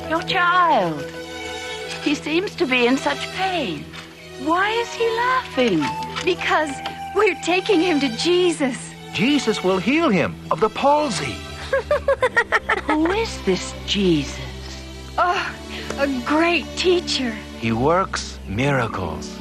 Your child. He seems to be in such pain. Why is he laughing? Because we're taking him to Jesus. Jesus will heal him of the palsy. Who is this Jesus? Oh, a great teacher. He works miracles.